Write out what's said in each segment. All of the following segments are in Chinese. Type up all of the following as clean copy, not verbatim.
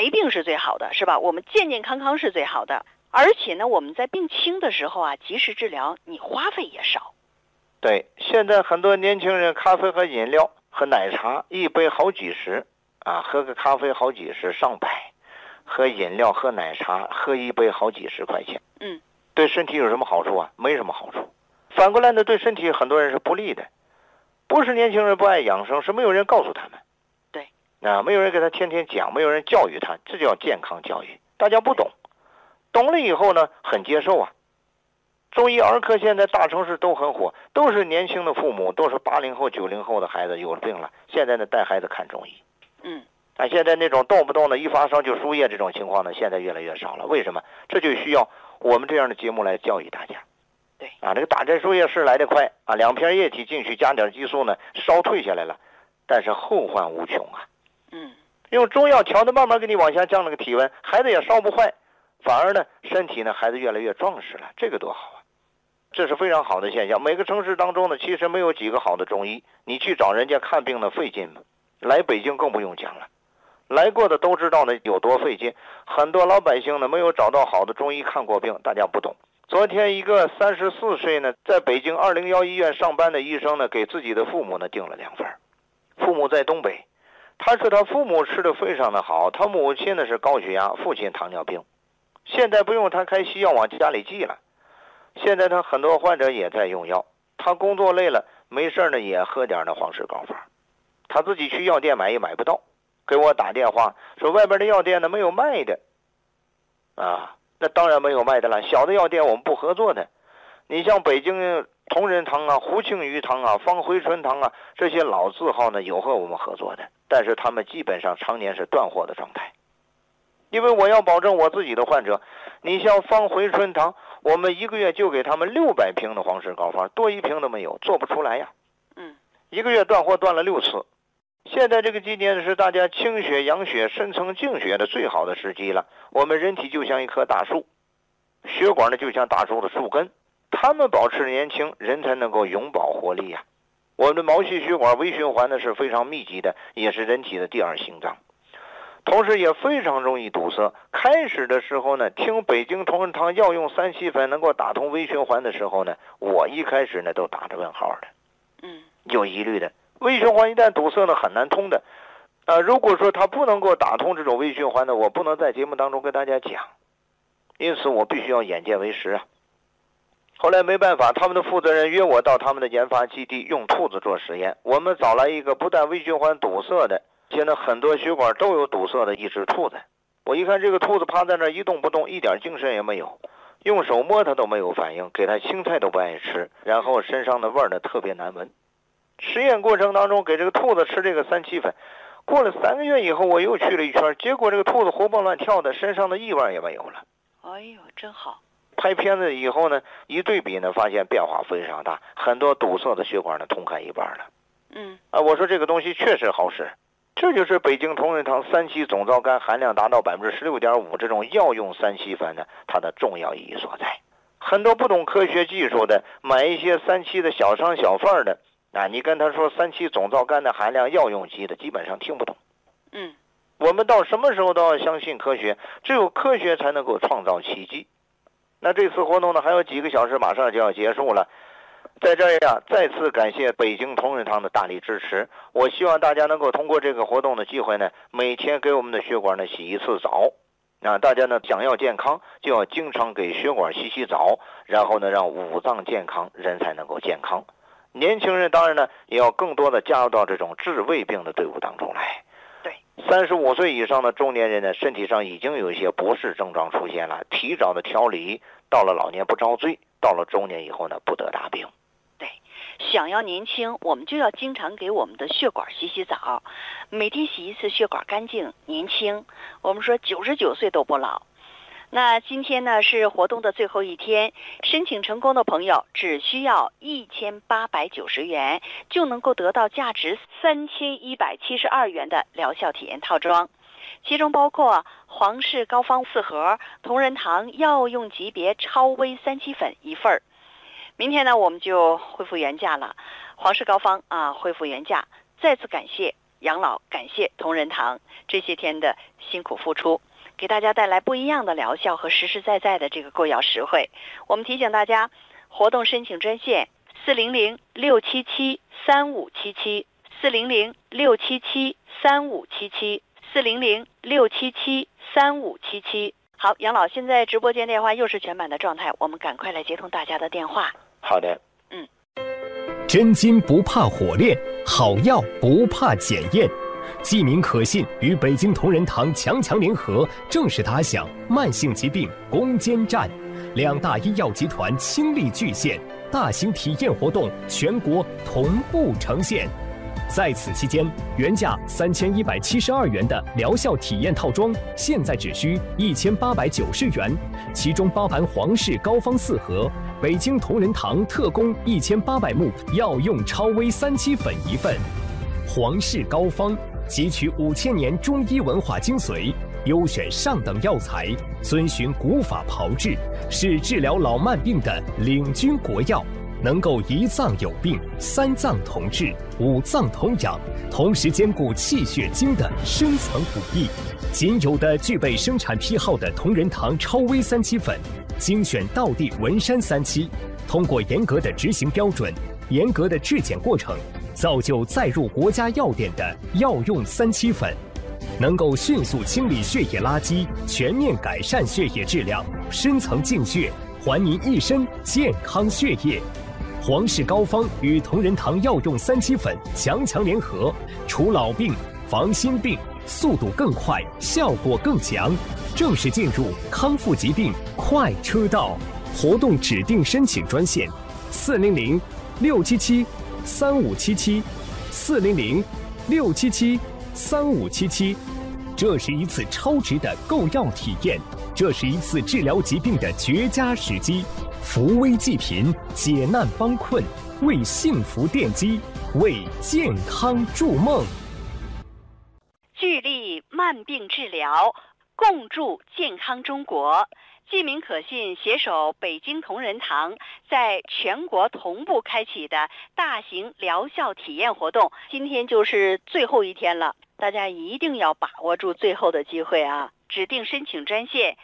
没病是最好的，是吧？我们健健康康是最好的。而且呢，我们在病轻的时候啊，及时治疗，你花费也少。 对，现在很多年轻人咖啡和饮料和奶茶一杯好几十啊，喝个咖啡好几十上百，喝饮料喝奶茶喝一杯好几十块钱。对身体有什么好处啊？没什么好处。反过来呢，对身体很多人是不利的。不是年轻人不爱养生，是没有人告诉他们。 对， 没有人给他天天讲，没有人教育他，这叫健康教育。大家不懂，懂了以后呢，很接受啊。中医儿科现在大城市都很火，都是年轻的父母，都是80后、90后的孩子有了病了，现在呢带孩子看中医。现在那种动不动的一发烧就输液这种情况呢，现在越来越少了。为什么？这就需要我们这样的节目来教育大家。 对这个打针输液是来得快啊，2片液体进去加点激素呢，烧退下来了，但是后患无穷啊。用中药调的慢慢给你往下降了个体温，孩子也烧不坏，反而呢身体呢孩子越来越壮实了，这个多好啊！这是非常好的现象。每个城市当中呢，其实没有几个好的中医，你去找人家看病呢费劲吗？来北京更不用讲了，来过的都知道呢有多费劲。很多老百姓呢没有找到好的中医看过病，大家不懂。昨天一个34岁呢在北京201医院上班的医生呢，给自己的父母呢订了2份。父母在东北，他说他父母吃的非常的好，他母亲呢是高血压，父亲糖尿病，现在不用他开西药往家里寄了。现在他很多患者也在用药，他工作累了没事呢也喝点那黄石膏方，他自己去药店买也买不到，给我打电话说外边的药店呢没有卖的啊。那当然没有卖的了，小的药店我们不合作的。你像北京同仁堂啊、胡庆余堂啊、方回春堂啊，这些老字号呢有和我们合作的，但是他们基本上常年是断货的状态。因为我要保证我自己的患者，你像方回春堂，我们1个月就给他们600瓶的黄石膏方，多1瓶都没有，做不出来呀。1个月断货断了6次。现在这个季节是大家清血养血深层净血的最好的时机了。我们人体就像一棵大树，血管呢就像大树的树根，它们保持年轻，人才能够永葆活力呀。我们的毛细血管微循环呢是非常密集的，也是人体的第2心脏，同时也非常容易堵塞。开始的时候呢，听北京同仁堂药用3七粉能够打通微循环的时候呢，我一开始呢都打着问号的，有疑虑的。微循环一旦堵塞呢很难通的。如果说它不能够打通这种微循环呢，我不能在节目当中跟大家讲，因此我必须要眼见为实啊。后来没办法，他们的负责人约我到他们的研发基地用兔子做实验。我们找来一个不但微循环堵塞的，现在很多血管都有堵塞的一只兔子。我一看这个兔子趴在那儿一动不动，一点精神也没有，用手摸它都没有反应，给它青菜都不爱吃，然后身上的味儿呢特别难闻。实验过程当中给这个兔子吃这个3七粉，过了3个月以后我又去了一圈，结果这个兔子活蹦乱跳的，身上的异味也没有了。 哎呦，真好。 拍片子以后呢，一对比呢，发现变化非常大，很多堵塞的血管呢通开一半了。我说这个东西确实好使，这就是北京同仁堂3七总皂苷含量达到 16.5% 这种药用3七粉呢，它的重要意义所在。很多不懂科学技术的，买一些3七的小商小贩的你跟他说3七总皂苷的含量药用级的，基本上听不懂。我们到什么时候都要相信科学，只有科学才能够创造奇迹。那这次活动呢还有几个小时马上就要结束了，在这儿呀再次感谢北京同仁堂的大力支持。我希望大家能够通过这个活动的机会呢，每天给我们的血管呢洗一次澡。大家呢想要健康，就要经常给血管洗澡，然后呢让五脏健康，人才能够健康。年轻人当然呢也要更多的加入到这种治胃病的队伍当中来。 对 ，35岁以上的中年人呢，身体上已经有一些不适症状出现了，提早的调理，到了老年不遭罪，到了中年以后呢不得大病。 对，想要年轻，我们就要经常给我们的血管洗澡，每天洗一次，血管干净年轻。我们说99岁都不老。那今天呢是活动的最后一天，申请成功的朋友只需要1890元就能够得到价值3172元的疗效体验套装，其中包括黄氏膏方4盒，同仁堂药用级别超微3七粉1份。明天呢我们就恢复原价了，黄氏膏方恢复原价。再次感谢养老，感谢同仁堂这些天的辛苦付出，给大家带来不一样的疗效和实实在在的这个购药实惠。我们提醒大家，活动申请专线400-677-3577，400-677-3577，400-677-3577。好，杨老，现在直播间电话又是全满的状态，我们赶快来接通大家的电话。 好的。 真金不怕火炼，好药不怕检验。济民可信与北京同仁堂强联合，正式打响慢性疾病攻坚战。2大医药集团倾力巨献，大型体验活动全国同步呈现。在此期间，原价3172元的疗效体验套装，现在只需1890元，其中包含皇氏膏方4盒，北京同仁堂特供1800目药用超微3七粉1份。皇氏膏方汲取5000年中医文化精髓，优选上等药材，遵循古法炮制，是治疗老慢病的领军国药。能够1脏有病3脏同治5脏同养，同时兼顾气血精的深层补益。仅有的具备生产批号的同仁堂超微3七粉，精选道地文山3七，通过严格的执行标准、严格的质检过程，造就载入国家药典的药用3七粉，能够迅速清理血液垃圾，全面改善血液质量，深层净血，还您一身健康血液。皇氏膏方与同仁堂药用3七粉强联合，除老病防新病，速度更快，效果更强，正式进入康复疾病快车道。活动指定申请专线400-677-3577，400-677-3577。这是一次超值的购药体验，这是一次治疗疾病的绝佳时机。扶危济贫，解难帮困，为幸福奠基，为健康筑梦。 聚力慢病治疗，共筑健康中国。济民可信携手北京同仁堂，在全国同步开启的大型疗效体验活动，今天就是最后一天了，大家一定要把握住最后的机会啊！指定申请专线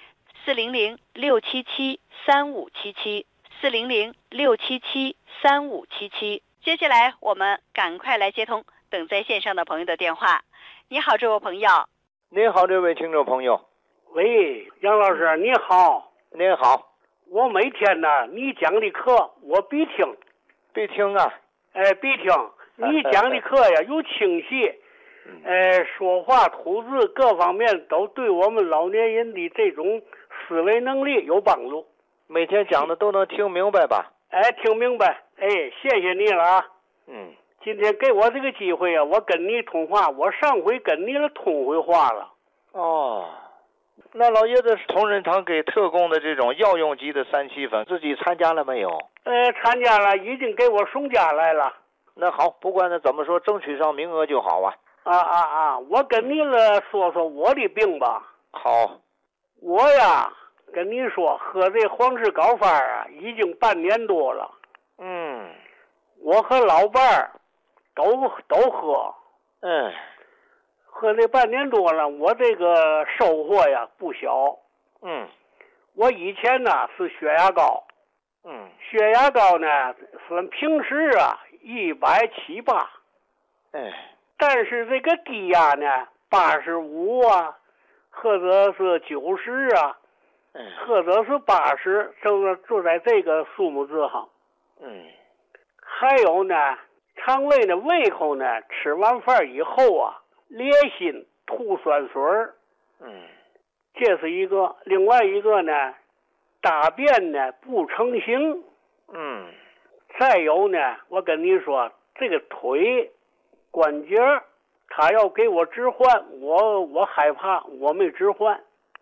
400-677-3577，400-677-3577。接下来我们赶快来接通等在线上的朋友的电话。你好，这位朋友。 您好，这位听众朋友。 喂，杨老师，你好。 您好。 我每天呢，你讲的课我必听。 必听啊。 必听。你讲的课呀，又清晰，说话吐字各方面都对我们老年人的这种思维能力有帮助。 每天讲的都能听明白吧？ 听明白。谢谢你了啊。今天给我这个机会啊，我跟你通话，我上回跟你了通回话了。 哦，那老爷子同仁堂给特供的这种药用级的3七粉，自己参加了没有？ 参加了，已经给我送家来了。 那好，不管他怎么说，争取上名额就好啊。 我跟你了说说我的病吧。 好。 我呀，跟你说，喝这皇氏膏方啊，已经半年多了。我和老伴儿都喝。喝这半年多了，我这个收获呀不小。我以前呢是血压高。血压高呢是平时啊170、180。但是这个低压呢85啊，或者是90啊，或者是80，就在这个数目字上。还有呢，肠胃的胃口呢，吃完饭以后啊，烈心吐酸水。这是一个。另外一个呢，大便呢不成形。再有呢，我跟你说，这个腿关节他要给我置换，我害怕，我没置换。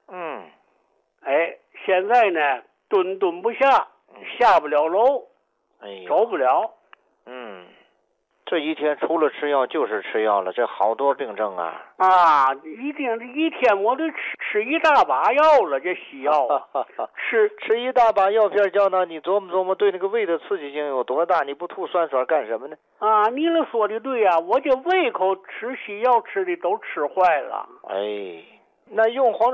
现在呢蹲不下，下不了楼，走不了。 这一天除了吃药就是吃药了，这好多病症啊！ 啊，一天我都吃一大把药了，这西药吃一大把药片，叫那你琢磨琢磨，对那个胃的刺激性有多大？你不吐酸水干什么呢？ 啊，你那说的对呀，我这胃口吃西药吃的都吃坏了。 哎，那用黄